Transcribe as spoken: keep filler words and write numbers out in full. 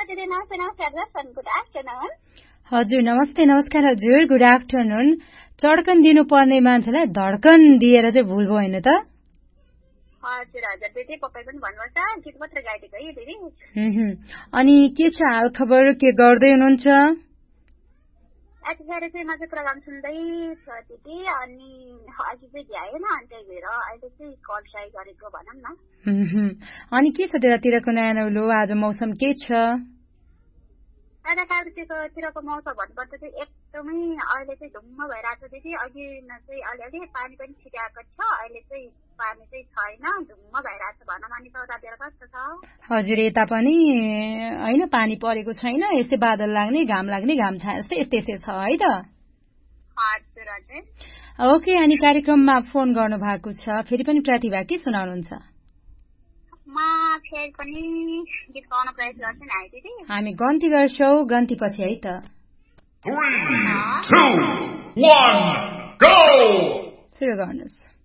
दिदी नमस्ते नमस्कार गुड आफ्टरनुन हजुर नमस्ते नमस्कार हजुर गुड आफ्टरनुन चड्कन दिनुपर्ने मान्छेलाई धड्कन दिएर चाहिँ भुल भयो हैन त हजुर हजुर दिदी पक्कै पनि भन्नुहोस् गीत मात्र गाइदिएको है दिदी अनि के छ हाल खबर के गर्दै हुनुहुन्छ यतिखेर चाहिँ म चाहिँ प्रोग्राम सुन्दै छ दिदी अनि अघि चाहिँ भ्याएन अनि त्यही भएर अहिले चाहिँ कल ट्राई गरेको भनौँ न अनि के छ त्यतातिरको नयाँ नौलो आज मौसम के छ यता कालिम्पोङतिरको मौसम भन्नुपर्दा चाहिँ एकदमै अहिले चाहिँ धुम्म भइरहेको छ दिदी अघि चाहिँ अलिअलि पानी पनि छिटाएको छ अहिले चाहिँ पानी चाहिँ छैन धुम्म भइरहेको छ भनौँ अनि ततातिर कस्तो छ हजुर यता पनि हैन पानी परेको छैन यस्तै बादल लाग्ने घाम लाग्ने घाम छाए जस्तै यस्तै यस्तै छ है त हजुर हजुर ओके अनि कार्यक्रममा फोन गर्नु भएको छ फेरि पनि प्रतिभा के सुनाउनुहुन्छ म फेरि पनि गीत गाउन प्रयास गर्छु नि दिदी हामी गन्ती गर्छौँ गन्ती पछि है त three two one go सुरु गर्नुहोस्